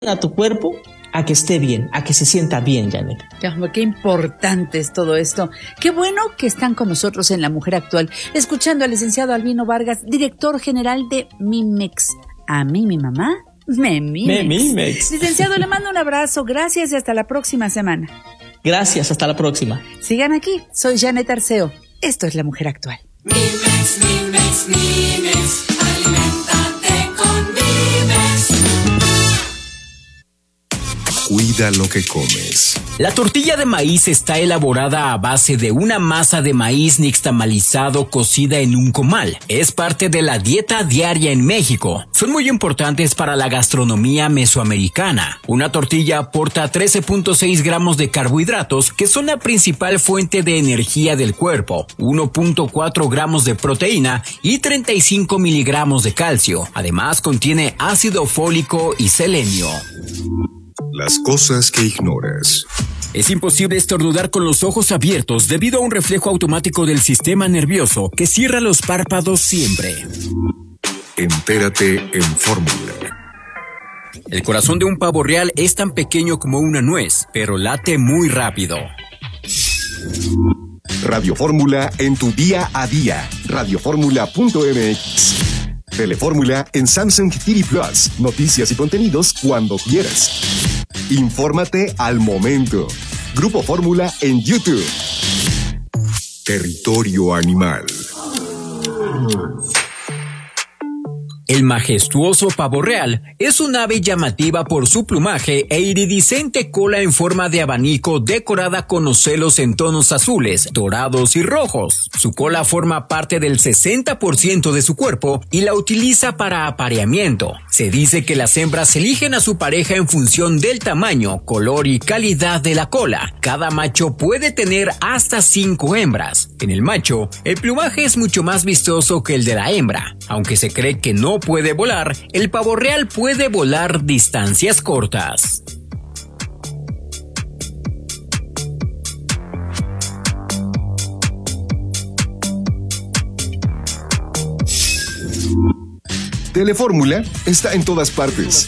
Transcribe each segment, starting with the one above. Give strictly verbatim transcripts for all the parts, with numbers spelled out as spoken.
a tu cuerpo a que esté bien, a que se sienta bien, Janet. Qué importante es todo esto. Qué bueno que están con nosotros en La Mujer Actual, escuchando al licenciado Albino Vargas, director general de Mimex. A mí, mi mamá, me Mimex. Me Mimex. Licenciado, le mando un abrazo, gracias y hasta la próxima semana. Gracias, hasta la próxima. Sigan aquí, soy Janet Arceo. Esto es La Mujer Actual. Mimex, Mimex, Mimex, aliméntate con Mimex. Cuida lo que comes. La tortilla de maíz está elaborada a base de una masa de maíz nixtamalizado cocida en un comal. Es parte de la dieta diaria en México. Son muy importantes para la gastronomía mesoamericana. Una tortilla aporta trece punto seis gramos de carbohidratos, que son la principal fuente de energía del cuerpo, uno punto cuatro gramos de proteína y treinta y cinco miligramos de calcio. Además, contiene ácido fólico y selenio. Las cosas que ignoras. Es imposible estornudar con los ojos abiertos debido a un reflejo automático del sistema nervioso que cierra los párpados siempre. Entérate en Fórmula. El corazón de un pavo real es tan pequeño como una nuez, pero late muy rápido. Radio Fórmula en tu día a día. radioformula punto m x. Telefórmula en Samsung T V Plus. Noticias y contenidos cuando quieras. Infórmate al momento. Grupo Fórmula en YouTube. Territorio Animal. El majestuoso pavo real es un ave llamativa por su plumaje e iridiscente cola en forma de abanico decorada con ocelos en tonos azules, dorados y rojos. Su cola forma parte del sesenta por ciento de su cuerpo y la utiliza para apareamiento. Se dice que las hembras eligen a su pareja en función del tamaño, color y calidad de la cola. Cada macho puede tener hasta cinco hembras. En el macho, el plumaje es mucho más vistoso que el de la hembra. Aunque se cree que no puede volar, el pavo real puede volar distancias cortas. Telefórmula está en todas partes.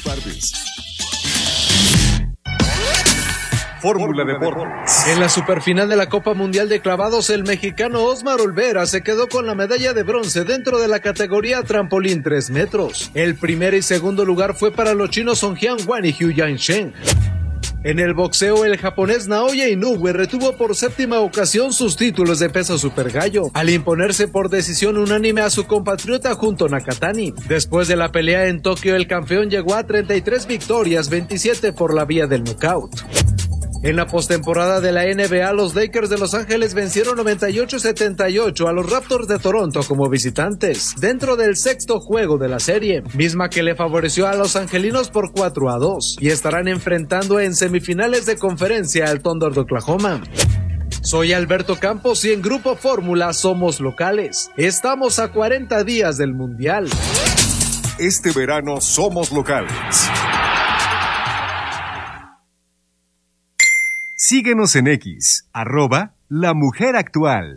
Fórmula Deportes. En la superfinal de la Copa Mundial de Clavados, el mexicano Osmar Olvera se quedó con la medalla de bronce dentro de la categoría trampolín tres metros. El primer y segundo lugar fue para los chinos Song Hyun-wan y Hu Yan-shen. En el boxeo, el japonés Naoya Inoue retuvo por séptima ocasión sus títulos de peso super gallo, al imponerse por decisión unánime a su compatriota Junto Nakatani. Después de la pelea en Tokio, el campeón llegó a treinta y tres victorias, veintisiete por la vía del nocaut. En la postemporada de la N B A, los Lakers de Los Ángeles vencieron noventa y ocho a setenta y ocho a los Raptors de Toronto como visitantes, dentro del sexto juego de la serie, misma que le favoreció a los angelinos por cuatro a dos, y estarán enfrentando en semifinales de conferencia al Thunder de Oklahoma. Soy Alberto Campos y en Grupo Fórmula somos locales. Estamos a cuarenta días del Mundial. Este verano somos locales. Síguenos en X, arroba La Mujer Actual.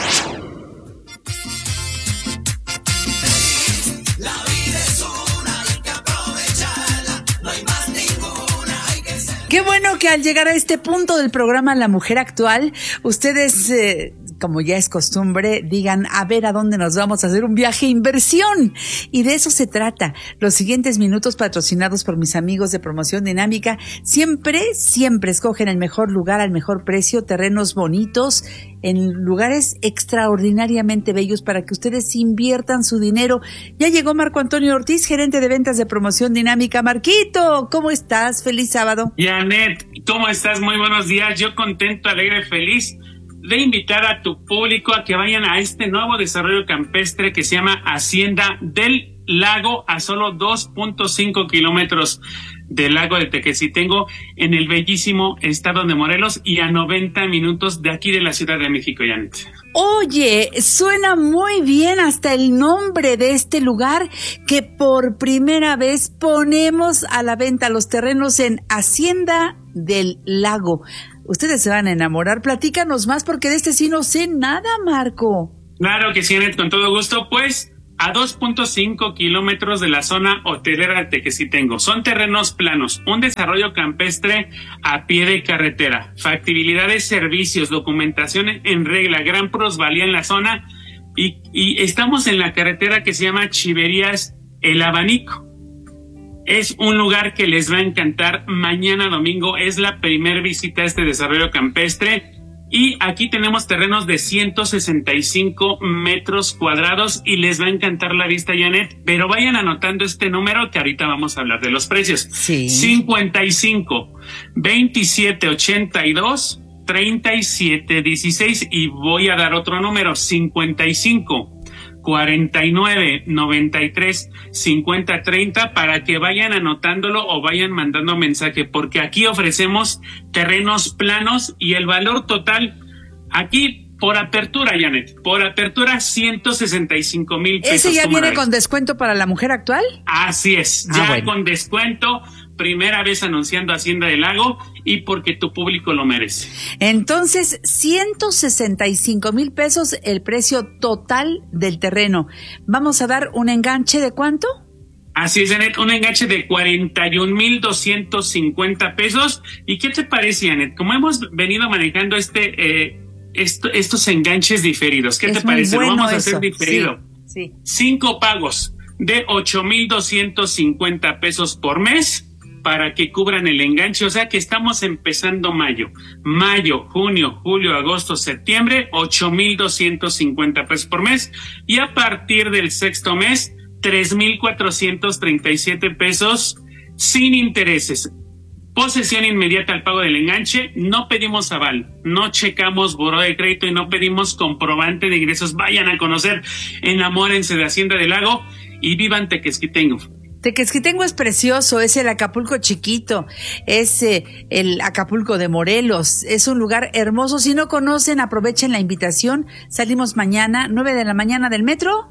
Qué bueno que al llegar a este punto del programa La Mujer Actual, ustedes, eh, como ya es costumbre, digan a ver a dónde nos vamos a hacer un viaje inversión. Y de eso se trata. Los siguientes minutos, patrocinados por mis amigos de Promoción Dinámica, siempre, siempre escogen el mejor lugar al mejor precio, terrenos bonitos, en lugares extraordinariamente bellos para que ustedes inviertan su dinero. Ya llegó Marco Antonio Ortiz, gerente de ventas de Promoción Dinámica. Marquito, ¿cómo estás? Feliz sábado. Janet, ¿cómo estás? Muy buenos días. Yo contento, alegre, feliz de invitar a tu público a que vayan a este nuevo desarrollo campestre que se llama Hacienda del Lago, a solo dos punto cinco kilómetros del lago de Tequesitengo, en el bellísimo estado de Morelos, y a noventa minutos de aquí de la Ciudad de México, Janet. Oye, suena muy bien hasta el nombre de este lugar, que por primera vez ponemos a la venta los terrenos en Hacienda del Lago. Ustedes se van a enamorar. Platícanos más, porque de este sí no sé nada, Marco. Claro que sí, Janet, con todo gusto. Pues a dos punto cinco kilómetros de la zona hotelera de Tequesquitengo. Son terrenos planos, un desarrollo campestre a pie de carretera, factibilidad de servicios, documentación en regla, gran plusvalía en la zona y, y estamos en la carretera que se llama Chiverías El Abanico. Es un lugar que les va a encantar. Mañana domingo es la primer visita a este desarrollo campestre. Y aquí tenemos terrenos de ciento sesenta y cinco metros cuadrados y les va a encantar la vista, Janet, pero vayan anotando este número que ahorita vamos a hablar de los precios. Sí. cincuenta y cinco, veintisiete, ochenta y dos, treinta y siete, dieciséis y voy a dar otro número, cincuenta y cinco, cuarenta y nueve, noventa y tres, cincuenta, treinta para que vayan anotándolo o vayan mandando mensaje, porque aquí ofrecemos terrenos planos y el valor total aquí por apertura, Janet, por apertura ciento sesenta y cinco mil pesos. ¿Ese ya viene con descuento para la mujer actual? Así es, Ah, ya bueno. con descuento, primera vez anunciando Hacienda del Lago y porque tu público lo merece. Entonces, ciento sesenta y cinco mil pesos el precio total del terreno. Vamos a dar un enganche de ¿cuánto? Así es, Janet, un enganche de cuarenta y un mil doscientos cincuenta pesos. ¿Y qué te parece, Janet? Como hemos venido manejando este eh, esto, estos enganches diferidos, ¿qué Es te muy parece? bueno Lo vamos a eso. hacer diferido. Sí, sí. Cinco pagos de ocho mil doscientos cincuenta pesos por mes para que cubran el enganche. O sea que estamos empezando mayo. Mayo, junio, julio, agosto, septiembre, ocho mil doscientos cincuenta pesos por mes. Y a partir del sexto mes, tres mil cuatrocientos treinta y siete pesos sin intereses. Posesión inmediata al pago del enganche, no pedimos aval, no checamos buró de crédito y no pedimos comprobante de ingresos. Vayan a conocer, enamórense de Hacienda del Lago y vivan Tequesquitengo. Tequesquitengo es precioso, es el Acapulco chiquito, es eh, el Acapulco de Morelos, es un lugar hermoso. Si no conocen, aprovechen la invitación. Salimos mañana, nueve de la mañana del metro.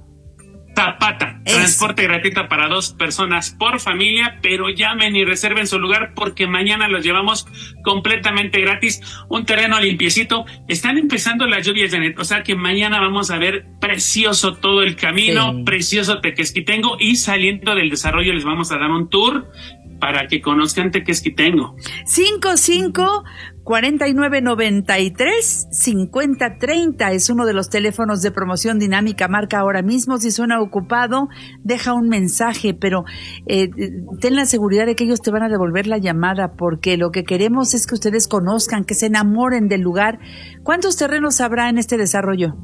Zapata, Eso. transporte gratuito para dos personas por familia, pero llamen y reserven su lugar porque mañana los llevamos completamente gratis. Un terreno limpiecito. Están empezando las lluvias, Janet, o sea que mañana vamos a ver precioso todo el camino, Sí. precioso Tequesquitengo y saliendo del desarrollo les vamos a dar un tour para que conozcan Tequesquitengo. cinco cinco, cuarenta y nueve, noventa y tres, cincuenta, treinta es uno de los teléfonos de promoción dinámica. Marca ahora mismo. Si suena ocupado, deja un mensaje, pero eh, ten la seguridad de que ellos te van a devolver la llamada, porque lo que queremos es que ustedes conozcan, que se enamoren del lugar. ¿Cuántos terrenos habrá en este desarrollo?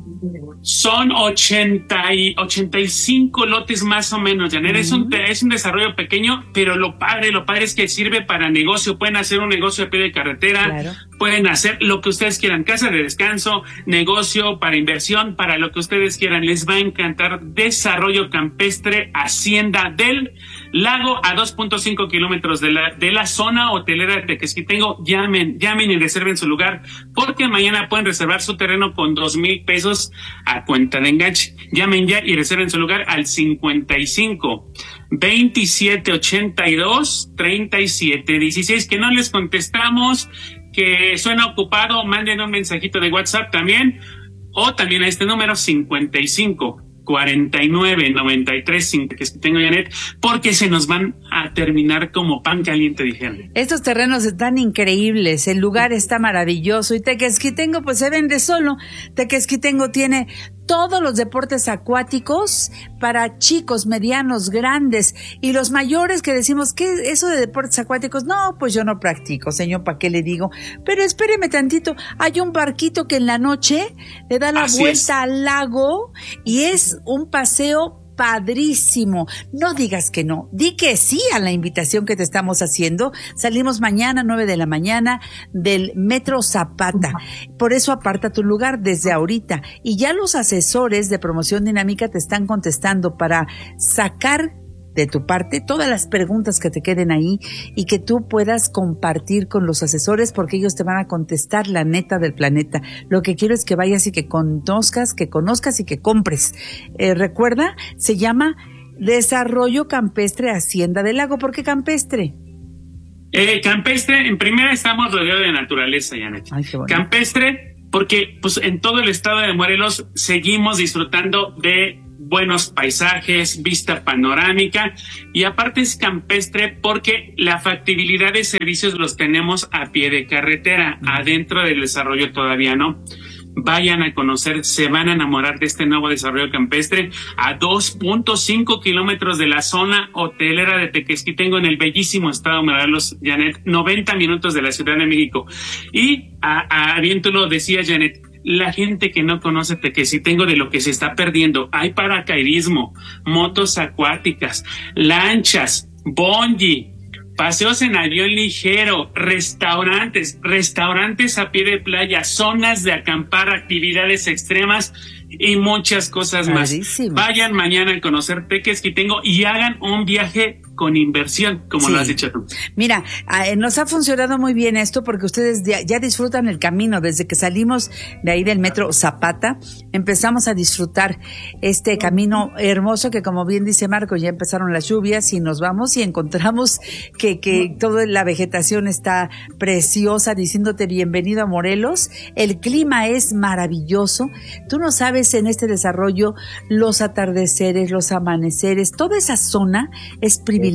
Son ochenta y ochenta y cinco lotes más o menos, Janet. Es un te- es un desarrollo pequeño, pero lo padre, lo padre es que sirve para negocio. Pueden hacer un negocio a pie de carretera, Claro. pueden hacer lo que ustedes quieran, casa de descanso, negocio para inversión, para lo que ustedes quieran. Les va a encantar. Desarrollo campestre Hacienda del Lago a dos punto cinco kilómetros de la de la zona hotelera de Tequesquitengo. Llamen, llamen y reserven su lugar, porque mañana pueden reservar su terreno con dos mil pesos a cuenta de enganche. Llamen ya y reserven su lugar al cincuenta y cinco, veintisiete, ochenta y dos, treinta y siete, dieciséis. Que no les contestamos, que suena ocupado, manden un mensajito de WhatsApp también, o también a este número cincuenta y cinco, cuarenta y nueve, noventa y tres, que tengo, Janet, porque se nos van a terminar como pan caliente, dijeron. Estos terrenos están increíbles, el lugar está maravilloso y Tequesquitengo pues se vende solo. Tequesquitengo tiene todos los deportes acuáticos para chicos, medianos, grandes y los mayores que decimos, ¿qué es eso de deportes acuáticos? No, pues yo no practico, señor, ¿para qué le digo? Pero espéreme tantito, hay un barquito que en la noche le da la Así vuelta es. al lago y es un paseo padrísimo. No digas que no, di que sí a la invitación que te estamos haciendo. Salimos mañana, nueve de la mañana, del Metro Zapata. Por eso aparta tu lugar desde ahorita. Y ya los asesores de promoción dinámica te están contestando para sacar de tu parte todas las preguntas que te queden ahí y que tú puedas compartir con los asesores, porque ellos te van a contestar la neta del planeta. Lo que quiero es que vayas y que conozcas, que conozcas y que compres. Eh, recuerda, se llama Desarrollo Campestre Hacienda del Lago. ¿Por qué campestre? Eh, campestre, en primera estamos rodeados de naturaleza, Janet. Ay, qué bonito. Campestre, porque pues en todo el estado de Morelos seguimos disfrutando de buenos paisajes, vista panorámica y aparte es campestre porque la factibilidad de servicios los tenemos a pie de carretera, adentro del desarrollo todavía no. Vayan a conocer, se van a enamorar de este nuevo desarrollo campestre a dos punto cinco kilómetros de la zona hotelera de Tequesquitengo en el bellísimo estado de Morelos, Janet, noventa minutos de la Ciudad de México. Y a, a bien tú lo decías, Janet, la gente que no conoce Tequesquitengo de lo que se está perdiendo. Hay paracaidismo, motos acuáticas, lanchas, bungee, paseos en avión ligero, restaurantes, restaurantes a pie de playa, zonas de acampar, actividades extremas y muchas cosas Clarísimo. más. Vayan mañana a conocer Tequesquitengo y hagan un viaje con inversión, como Sí. lo has dicho tú. Mira, eh, nos ha funcionado muy bien esto porque ustedes ya, ya disfrutan el camino. Desde que salimos de ahí del metro Zapata, empezamos a disfrutar este camino hermoso que, como bien dice Marco, ya empezaron las lluvias y nos vamos y encontramos que, que toda la vegetación está preciosa, diciéndote bienvenido a Morelos. El clima es maravilloso. Tú no sabes en este desarrollo los atardeceres, los amaneceres, toda esa zona es privilegiada.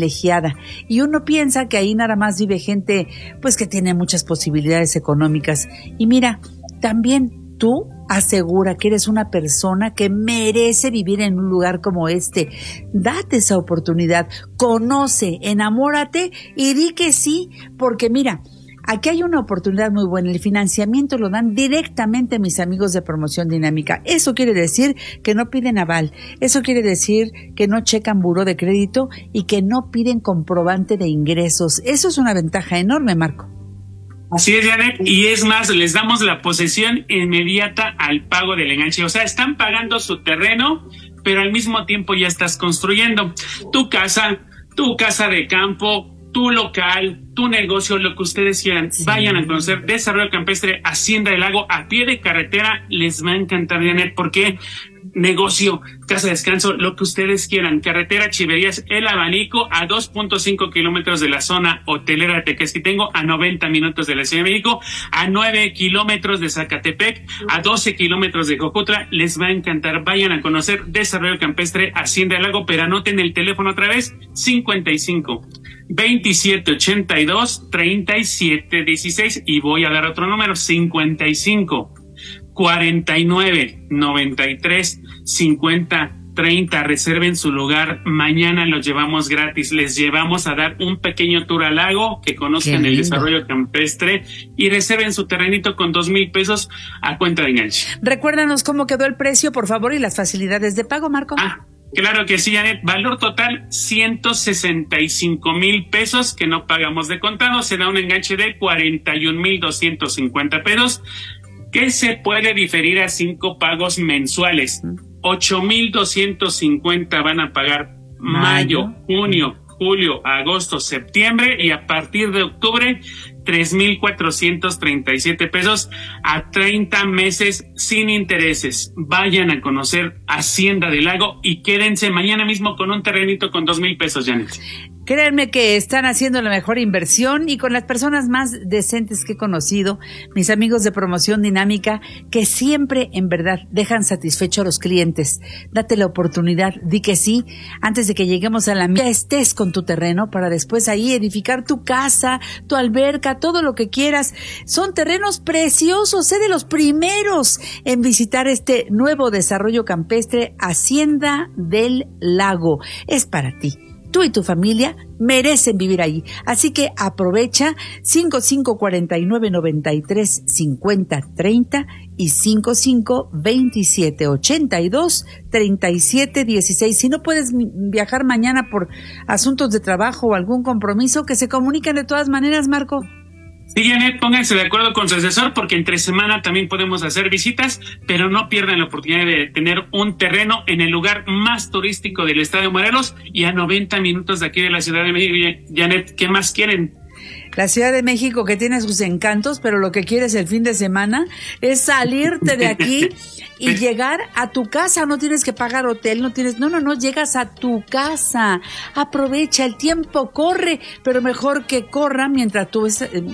Y uno piensa que ahí nada más vive gente pues que tiene muchas posibilidades económicas. Y mira, también tú asegura que eres una persona que merece vivir en un lugar como este. Date esa oportunidad, conoce, enamórate y di que sí, porque mira, aquí hay una oportunidad muy buena. El financiamiento lo dan directamente mis amigos de Promoción Dinámica. Eso quiere decir que no piden aval. Eso quiere decir que no checan buró de crédito y que no piden comprobante de ingresos. Eso es una ventaja enorme, Marco. Así es, Janet, y es más, les damos la posesión inmediata al pago del enganche. O sea, están pagando su terreno, pero al mismo tiempo ya estás construyendo tu casa, tu casa de campo, tu local, tu negocio, lo que ustedes quieran. Sí. Vayan a conocer Desarrollo Campestre Hacienda del Lago a pie de carretera. Les va a encantar, Janet, porque negocio, casa de descanso, lo que ustedes quieran. Carretera Chiverías, El Abanico, a dos punto cinco kilómetros de la zona hotelera de Tequesquitengo, a noventa minutos de la Ciudad de México, a nueve kilómetros de Zacatepec, a doce kilómetros de Jojutla. Les va a encantar. Vayan a conocer Desarrollo Campestre Hacienda del Lago, pero anoten el teléfono otra vez, cincuenta y cinco, veintisiete ochenta y dos, treinta y siete dieciséis, y voy a dar otro número, cincuenta y cinco, cuarenta y nueve, noventa y tres, cincuenta, treinta. Reserven su lugar, mañana los llevamos gratis, les llevamos a dar un pequeño tour al lago, que conozcan el desarrollo campestre y reserven su terrenito con dos mil pesos a cuenta de enganche. Recuérdanos cómo quedó el precio, por favor, y las facilidades de pago, Marco. Ah, claro que sí, Janet. Valor total, ciento sesenta y cinco mil pesos que no pagamos de contado. Se da un enganche de cuarenta y un mil doscientos cincuenta pesos que se puede diferir a cinco pagos mensuales. ocho mil doscientos cincuenta van a pagar mayo, junio, julio, agosto, septiembre, y a partir de octubre, tres mil cuatrocientos treinta y siete pesos a treinta meses sin intereses. Vayan a conocer Hacienda del Lago y quédense mañana mismo con un terrenito con dos mil pesos, Janet. Créanme que están haciendo la mejor inversión y con las personas más decentes que he conocido, mis amigos de Promoción Dinámica, que siempre, en verdad, dejan satisfecho a los clientes. Date la oportunidad, di que sí, antes de que lleguemos a la mía, estés con tu terreno para después ahí edificar tu casa, tu alberca, todo lo que quieras. Son terrenos preciosos, sé de los primeros en visitar este nuevo desarrollo campestre, Hacienda del Lago. Es para ti. Tú y tu familia merecen vivir ahí. Así que aprovecha cinco cinco cuatro nueve nueve tres cinco cero tres cero y cinco cinco veintisiete ochenta y dos treinta y siete dieciséis. Si no puedes viajar mañana por asuntos de trabajo o algún compromiso, que se comuniquen de todas maneras, Marco. Sí, Janet, pónganse de acuerdo con su asesor porque entre semana también podemos hacer visitas, pero no pierdan la oportunidad de tener un terreno en el lugar más turístico del estado de Morelos y a noventa minutos de aquí de la Ciudad de México. Janet, ¿qué más quieren? La Ciudad de México, que tiene sus encantos, pero lo que quieres el fin de semana es salirte de aquí y llegar a tu casa. No tienes que pagar hotel, no tienes, no, no, no, llegas a tu casa. Aprovecha, el tiempo corre, pero mejor que corra mientras tú es, eh,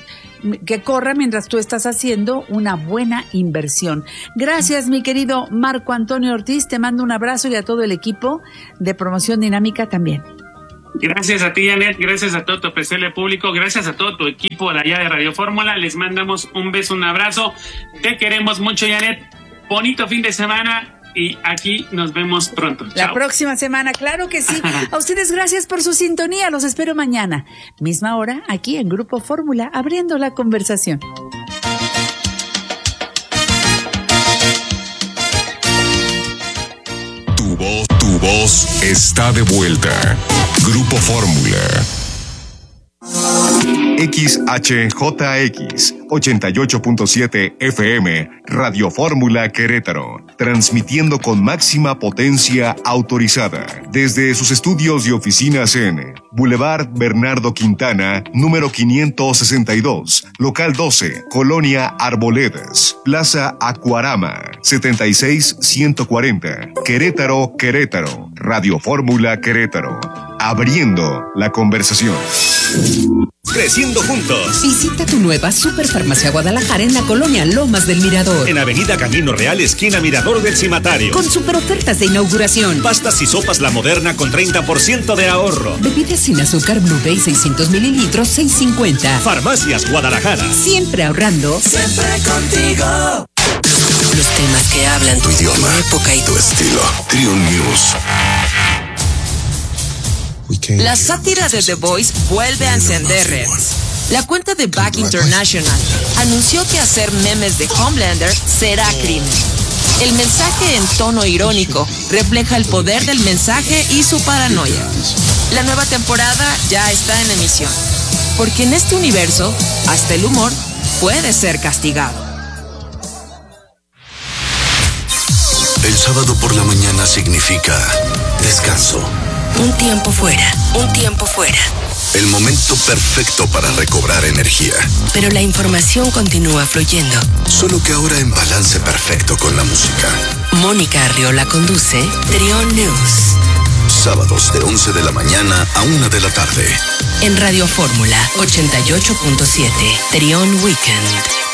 que corra mientras tú estás haciendo una buena inversión. Gracias, mi querido Marco Antonio Ortiz. Te mando un abrazo y a todo el equipo de Promoción Dinámica también. Gracias a ti, Janet, gracias a todo tu apreciable público, gracias a todo tu equipo de allá de Radio Fórmula. Les mandamos un beso, un abrazo. Te queremos mucho, Janet. Bonito fin de semana. Y aquí nos vemos pronto. La Chao. próxima semana, claro que sí. A ustedes gracias por su sintonía. Los espero mañana. Misma hora, aquí en Grupo Fórmula, abriendo la conversación. Tu voz, tu voz está de vuelta. Grupo Fórmula. X H J X ochenta y ocho punto siete F M, Radio Fórmula Querétaro, transmitiendo con máxima potencia autorizada desde sus estudios y oficinas en Boulevard Bernardo Quintana, número quinientos sesenta y dos, local doce, Colonia Arboledas, Plaza Acuarama, setenta y seis ciento cuarenta, Querétaro, Querétaro, Radio Fórmula Querétaro, abriendo la conversación. Creciendo juntos. Visita tu nueva Superfarmacia Guadalajara en la colonia Lomas del Mirador. En Avenida Camino Real, esquina Mirador del Cimatario. Con super ofertas de inauguración. Pastas y sopas La Moderna con treinta por ciento de ahorro. Bebidas sin azúcar Blue Bay seiscientos mililitros, seis cincuenta. Farmacias Guadalajara. Siempre ahorrando. Siempre contigo. Los temas que hablan tu idioma, tu época y tu estilo. Trio News. La sátira de The Voice vuelve a encender redes. La cuenta de Back International anunció que hacer memes de Homelander será crimen. El mensaje en tono irónico refleja el poder del mensaje y su paranoia. La nueva temporada ya está en emisión, porque en este universo, hasta el humor puede ser castigado. El sábado por la mañana significa descanso. Un tiempo fuera, un tiempo fuera. El momento perfecto para recobrar energía. Pero la información continúa fluyendo. Solo que ahora en balance perfecto con la música. Mónica Arriola conduce Trio News. Sábados de once de la mañana a una de la tarde. En Radio Fórmula ochenta y ocho punto siete, Trión Weekend.